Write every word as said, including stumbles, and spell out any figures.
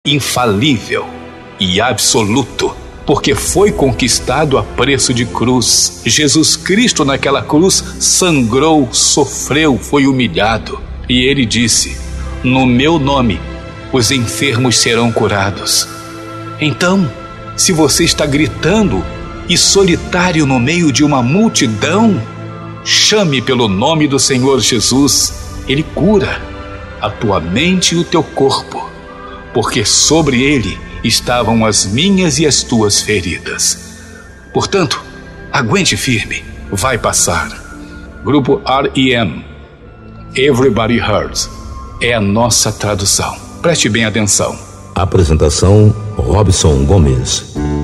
infalível e absoluto, porque foi conquistado a preço de cruz. Jesus Cristo naquela cruz sangrou, sofreu, foi humilhado. E ele disse: no meu nome os enfermos serão curados. Então, se você está gritando e solitário no meio de uma multidão, chame pelo nome do Senhor Jesus. Ele cura a tua mente e o teu corpo, porque sobre ele estavam as minhas e as tuas feridas. Portanto, aguente firme, vai passar. Grupo R E M, Everybody Hurts, é a nossa tradução. Preste bem atenção. Apresentação: Robson Gomes.